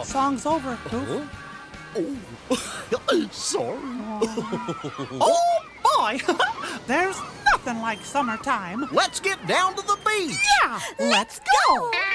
Song's over, Poof. Oh, sorry. Oh, boy! There's nothing like summertime. Let's get down to the beach. Yeah, let's go!